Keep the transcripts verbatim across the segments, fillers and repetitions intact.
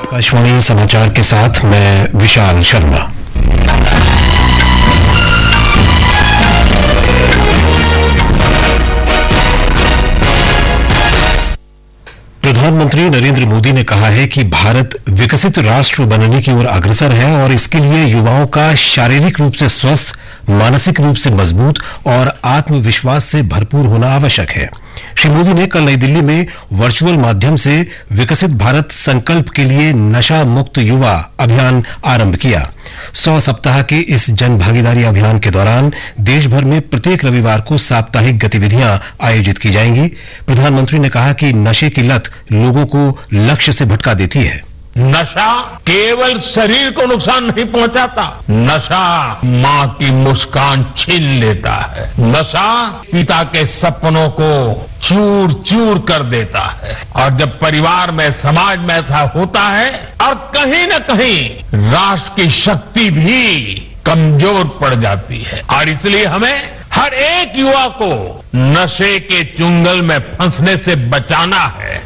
आकाशवाणी समाचार के साथ मैं विशाल शर्मा। प्रधानमंत्री नरेंद्र मोदी ने कहा है कि भारत विकसित राष्ट्र बनने की ओर अग्रसर है और इसके लिए युवाओं का शारीरिक रूप से स्वस्थ, मानसिक रूप से मजबूत और आत्मविश्वास से भरपूर होना आवश्यक है। श्री मोदी ने कल नई दिल्ली में वर्चुअल माध्यम से विकसित भारत संकल्प के लिए नशा मुक्त युवा अभियान आरंभ किया। सौ सप्ताह के इस जन भागीदारी अभियान के दौरान देश भर में प्रत्येक रविवार को साप्ताहिक गतिविधियां आयोजित की जाएंगी। प्रधानमंत्री ने कहा कि नशे की लत लोगों को लक्ष्य से भटका देती है। नशा केवल शरीर को नुकसान नहीं पहुंचाता, नशा माँ की मुस्कान छीन लेता है। नशा पिता के सपनों को चूर चूर कर देता है और जब परिवार में, समाज में ऐसा होता है और कहीं न कहीं राष्ट्र की शक्ति भी कमजोर पड़ जाती है। और इसलिए हमें हर एक युवा को नशे के चुंगल में फंसने से बचाना है।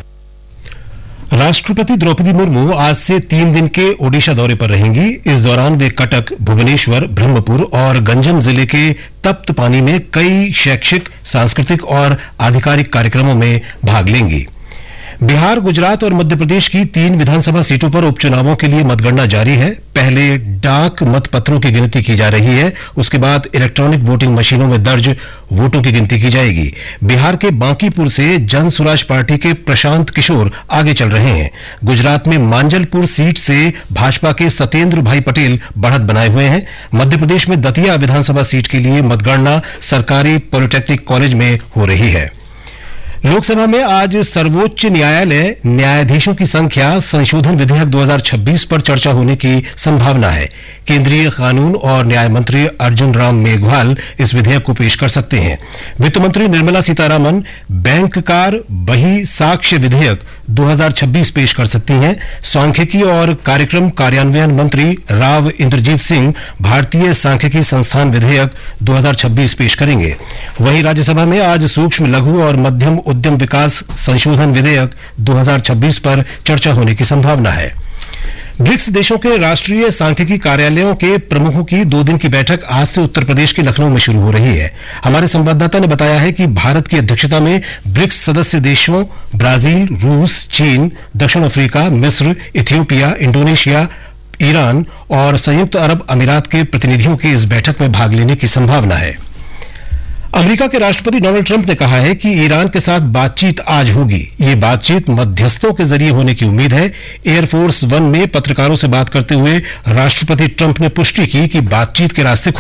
राष्ट्रपति द्रौपदी मुर्मू आज से तीन दिन के ओडिशा दौरे पर रहेंगी। इस दौरान वे कटक, भुवनेश्वर, ब्रह्मपुर और गंजम जिले के तप्त पानी में कई शैक्षिक, सांस्कृतिक और आधिकारिक कार्यक्रमों में भाग लेंगी। बिहार, गुजरात और मध्य प्रदेश की तीन विधानसभा सीटों पर उपचुनावों के लिए मतगणना जारी है। पहले डाक मतपत्रों की गिनती की जा रही है, उसके बाद इलेक्ट्रॉनिक वोटिंग मशीनों में दर्ज वोटों की गिनती की जाएगी। बिहार के बांकीपुर से जन सुराज पार्टी के प्रशांत किशोर आगे चल रहे हैं। गुजरात में मांजलपुर सीट से भाजपा के सत्येंद्र भाई पटेल बढ़त बनाए हुए हैं। मध्य प्रदेश में दतिया विधानसभा सीट के लिए मतगणना सरकारी पॉलिटेक्निक कॉलेज में हो रही है। लोकसभा में आज सर्वोच्च न्यायालय न्यायाधीशों की संख्या संशोधन विधेयक दो हज़ार छब्बीस पर चर्चा होने की संभावना है। केंद्रीय कानून और न्याय मंत्री अर्जुन राम मेघवाल इस विधेयक को पेश कर सकते हैं। वित्त मंत्री निर्मला सीतारामन बैंक कार बही साक्ष्य विधेयक दो हज़ार छब्बीस पेश कर सकती हैं। सांख्यिकी और कार्यक्रम कार्यान्वयन मंत्री राव इंद्रजीत सिंह भारतीय सांख्यिकी संस्थान विधेयक दो हज़ार छब्बीस पेश करेंगे। वहीं राज्यसभा में आज सूक्ष्म, लघु और मध्यम उद्यम विकास संशोधन विधेयक दो हज़ार छब्बीस पर चर्चा होने की संभावना है। ब्रिक्स देशों के राष्ट्रीय सांख्यिकी कार्यालयों के प्रमुखों की दो दिन की बैठक आज से उत्तर प्रदेश के लखनऊ में शुरू हो रही है। हमारे संवाददाता ने बताया है कि भारत की अध्यक्षता में ब्रिक्स सदस्य देशों ब्राजील, रूस, चीन, दक्षिण अफ्रीका, मिस्र, इथियोपिया, इंडोनेशिया, ईरान और संयुक्त अरब अमीरात के प्रतिनिधियों की इस बैठक में भाग लेने की संभावना है। अमेरिका के राष्ट्रपति डोनाल्ड ट्रंप ने कहा है कि ईरान के साथ बातचीत आज होगी। ये बातचीत मध्यस्थों के जरिए होने की उम्मीद है। एयरफोर्स वन में पत्रकारों से बात करते हुए राष्ट्रपति ट्रंप ने पुष्टि की कि बातचीत के रास्ते